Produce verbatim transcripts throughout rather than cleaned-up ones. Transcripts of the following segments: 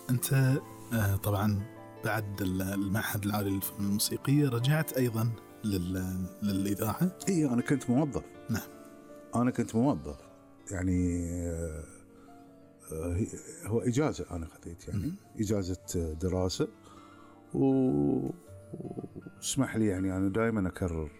أنت آه طبعا بعد المعهد العالي للفنون الموسيقية رجعت أيضا لل... للإذاعة؟ إيه أنا كنت موظف. نعم. أنا كنت موظف يعني آه هو إجازة أنا خذيت يعني م. إجازة دراسة واسمح لي يعني أنا دائما أكرر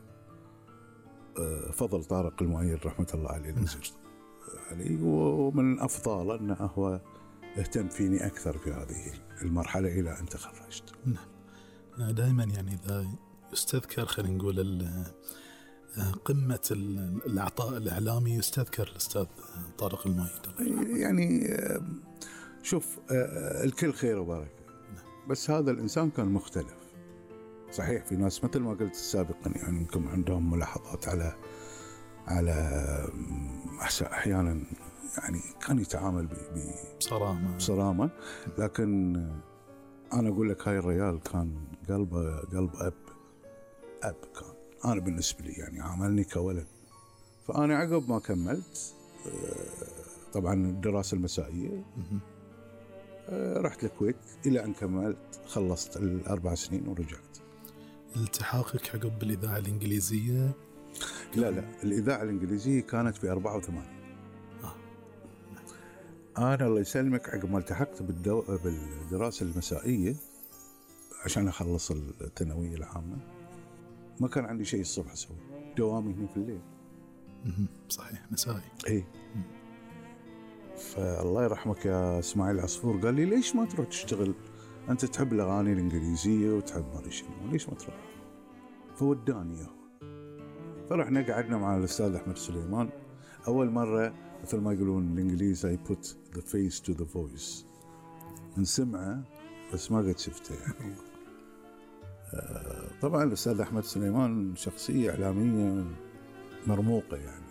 آه فضل طارق المؤيد رحمة الله عليه م. علي، ومن أفضل أنه هو اهتم فيني أكثر في هذه المرحلة إلى أن تخرجت. نعم. دائما يعني إذا يستذكر خلينا نقول قمة العطاء الإعلامي يستذكر الأستاذ طارق المؤيد. يعني شوف الكل خير وبركة. نعم. بس هذا الإنسان كان مختلف. صحيح في ناس مثل ما قلت سابقا يعني يمكن عندهم ملاحظات على على أحيانا يعني كان يتعامل بصرامة بصرامة، لكن أنا أقول لك هاي الرجال كان قلبه قلب أب أب كان. أنا بالنسبة لي يعني عاملني كولد. فأنا عقب ما كملت طبعا الدراسة المسائية رحت الكويت إلى أن كملت خلصت الأربع سنين ورجعت. التحاقك عقب بالإذاعة الإنجليزية؟ لا لا الإذاعة الإنجليزية كانت في أربعة وثمانين. آه. أنا الله يسلمك عقب ما التحقت بالدو... بالدراسة المسائية عشان أخلص الثانوية العامة ما كان عندي شيء الصبح أسوي، دوامي هنا في الليل. صحيح مسائي. إيه. فالله يرحمك يا إسماعيل عصفور قال لي ليش ما تروح تشتغل؟ أنت تحب الأغاني الإنجليزية وتحب ما شنو، ليش ما تروح؟ فوداني هو. فرحنا قعدنا مع الأستاذ أحمد سليمان. أول مرة مثل ما يقولون الإنجليز I put the face to the voice. نسمعه بس ما قد شفته يعني. آه طبعا الأستاذ أحمد سليمان شخصية إعلامية مرموقة يعني.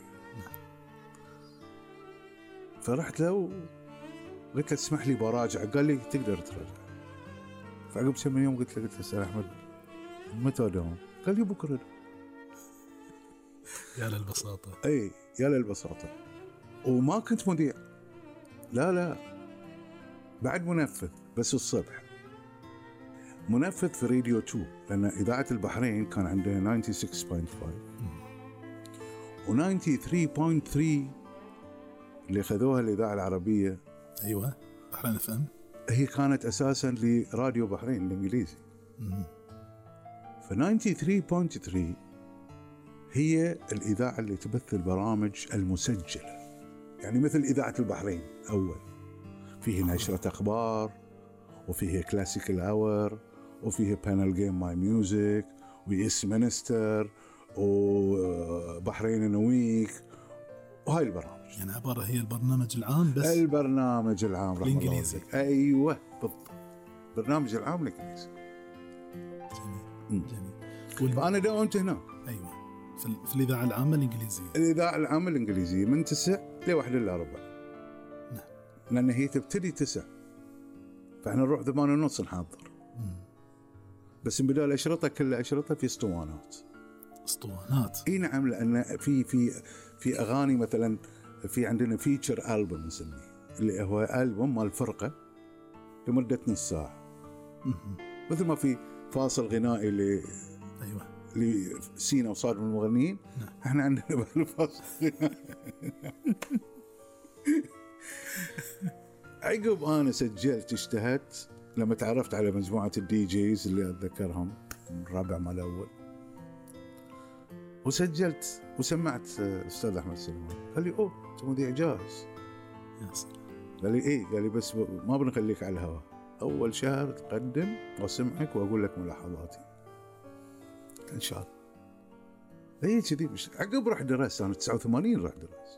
فرحت له قلت له اسمح لي براجع. قال لي تقدر تراجع. فعقب كم يوم قلت له قلت له أستاذ أحمد متى دوام؟ قال لي بكرة. يا للبساطة. أي يا للبساطة. وما كنت مذيع، لا لا بعد منفذ بس الصبح منفذ في راديو اثنين، لأن إذاعة البحرين كان عندها ستة وتسعين فاصلة خمسة و ثمانية وتسعين فاصلة ثلاثة اللي خذوها الإذاعة العربية. أيوة بحرين اف ام هي كانت أساسا لراديو بحرين الإنجليزي. ف ثمانية وتسعين فاصلة ثلاثة هي الإذاعة اللي تبث البرامج المسجلة، يعني مثل إذاعة البحرين أول فيه نشرة أخبار وفيه كلاسيكال أور وفيه بانل جيم ماي ميوزك ويس مينستر وبحرين نويك وهاي البرامج. يعني عبارة هي البرنامج العام بس البرنامج العام الإنجليزي. أيوة بالضبط برنامج العام الإنجليزي. جميل جميل. فأنا داومت هنا. أيوة في, في الإذاعة العامة الإنجليزية. الإذاعة العامة الإنجليزية من تسع لواحد إلا ربع. نعم. لأن هي تبتدي تسع فإحنا نروح ثمان ونص نحضر. مم. بس بدال أشرطة كلها أشرطة في اسطوانات. اسطوانات. إيه نعم، لأن في في في أغاني مثلا في عندنا فيتشر ألبوم نسميه اللي هو ألبوم مال الفرقة لمدة نص ساعة. مم. مثل ما في فاصل غنائي اللي أيوة لسينا وصاد من المغنيين. نعم. احنا عندنا بالفاصل عقب انا سجلت اجتهدت لما تعرفت على مجموعة الدي جيز اللي اتذكرهم الرابع مال الاول، وسجلت وسمعت استاذ احمد سليمان. قال لي اوه انت مذيع جاهز. يا سلام. قال لي ايه، قال لي بس ما بنخليك على الهواء، اول شهر تقدم واسمعك واقول لك ملاحظاتي ان شاء الله. هي كذي. مش عقب راح درست انا تسعة وثمانين راح درست.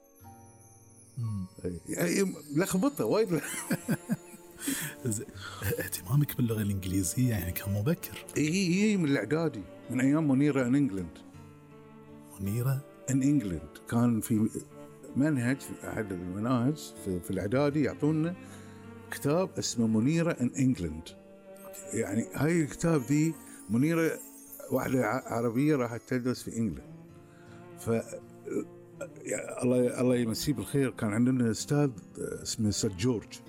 امم لخبطه وايد. اهتمامك باللغه الانجليزيه يعني كان مبكر. اي اي من الاعدادي، من ايام منيره ان انجلند. منيره ان انجلند كان في منهج في احد المناهج في, في الاعدادي يعطونا كتاب اسمه منيره ان انجلند. يعني هاي الكتاب ذي منيره واحدة عربية راحت تدرس في إنجلند. ف الله الله يمسيه بالخير كان عندنا أستاذ اسمه سيد جورج